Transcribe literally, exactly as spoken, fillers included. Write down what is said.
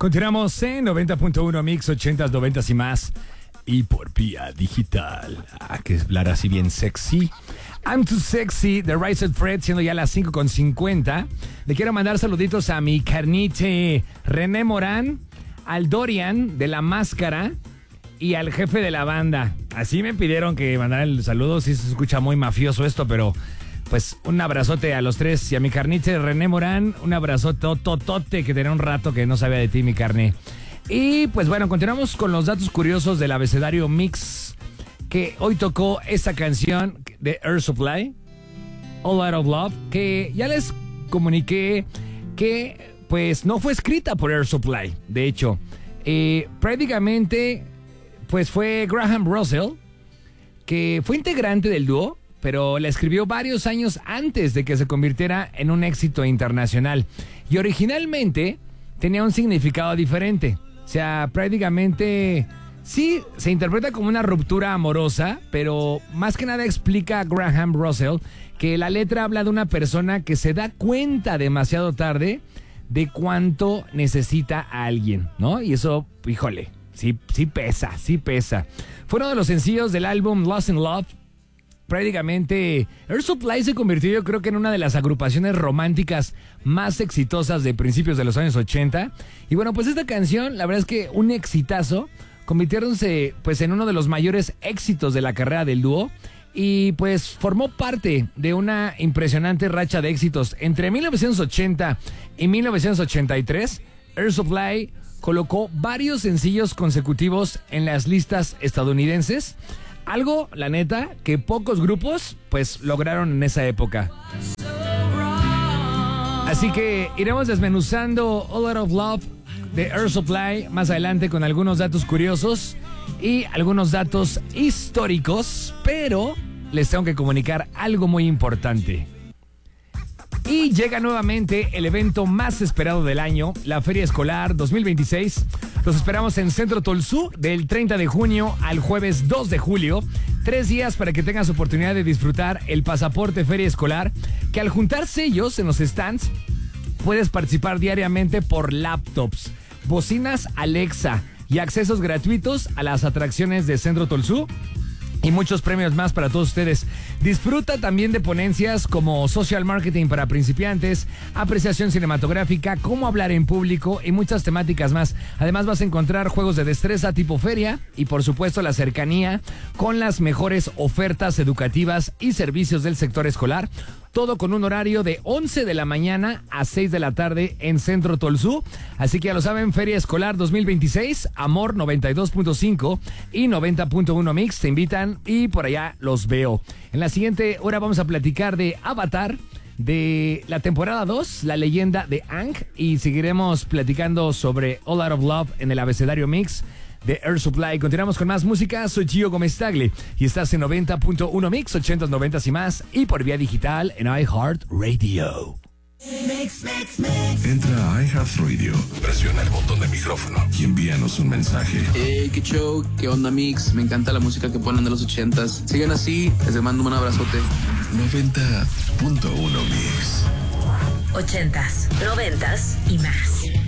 Continuamos en noventa punto uno Mix, ochentas, noventas y más. Y por vía digital. Ah, que hablar así bien sexy. I'm Too Sexy de Rise and Fred, siendo ya las cinco con cincuenta. Le quiero mandar saluditos a mi carnite René Morán, al Dorian de La Máscara y al jefe de la banda. Así me pidieron que mandara el saludo. Sí se escucha muy mafioso esto, pero pues un abrazote a los tres. Y a mi carnite René Morán, un abrazote totote que tenía un rato que no sabía de ti, mi carne. Y pues bueno, continuamos con los datos curiosos del abecedario Mix, que hoy tocó esta canción de Air Supply, All Out of Love, que ya les comuniqué que pues no fue escrita por Air Supply. De hecho, eh, prácticamente pues fue Graham Russell, que fue integrante del dúo, pero la escribió varios años antes de que se convirtiera en un éxito internacional. Y originalmente tenía un significado diferente. O sea, prácticamente sí se interpreta como una ruptura amorosa, pero más que nada explica a Graham Russell que la letra habla de una persona que se da cuenta demasiado tarde de cuánto necesita a alguien, ¿no? Y eso, híjole, sí, sí pesa, sí pesa. Fue uno de los sencillos del álbum Lost in Love. Prácticamente Air Supply se convirtió, yo creo que en una de las agrupaciones románticas más exitosas de principios de los años ochenta. Y bueno, pues esta canción, la verdad es que un exitazo, convirtiéndose pues en uno de los mayores éxitos de la carrera del dúo. Y pues formó parte de una impresionante racha de éxitos. Entre mil novecientos ochenta y mil novecientos ochenta y tres, Air Supply colocó varios sencillos consecutivos en las listas estadounidenses. Algo, la neta, que pocos grupos pues lograron en esa época. Así que iremos desmenuzando All Out of Love de Air Supply más adelante con algunos datos curiosos y algunos datos históricos, pero les tengo que comunicar algo muy importante. Y llega nuevamente el evento más esperado del año, la Feria Escolar dos mil veintiséis. Los esperamos en Centro Tolsú del treinta de junio al jueves dos de julio. Tres días para que tengas oportunidad de disfrutar el pasaporte Feria Escolar, que al juntar sellos en los stands puedes participar diariamente por laptops, bocinas Alexa y accesos gratuitos a las atracciones de Centro Tolsú. Y muchos premios más para todos ustedes. Disfruta también de ponencias como Social Marketing para principiantes, apreciación cinematográfica, cómo hablar en público y muchas temáticas más. Además vas a encontrar juegos de destreza tipo feria y por supuesto la cercanía con las mejores ofertas educativas y servicios del sector escolar. Todo con un horario de once de la mañana a seis de la tarde en Centro Tolsú. Así que ya lo saben, Feria Escolar dos mil veintiséis, Amor noventa y dos punto cinco y noventa punto uno Mix te invitan y por allá los veo. En la siguiente hora vamos a platicar de Avatar, de la temporada dos, la leyenda de Aang, y seguiremos platicando sobre All Out of Love en el abecedario Mix de Air Supply. Continuamos con más música. Soy Gio Gómez Tagle y estás en noventa punto uno Mix, ochentas, noventas y más, y por vía digital en iHeartRadio. Mix, mix, mix. Entra a iHeartRadio, presiona el botón de micrófono y envíanos un mensaje. Hey, qué show, qué onda Mix, me encanta la música que ponen de los ochentas. Sigan así, les mando un abrazote. noventa punto uno Mix. Ochentas, noventas y más.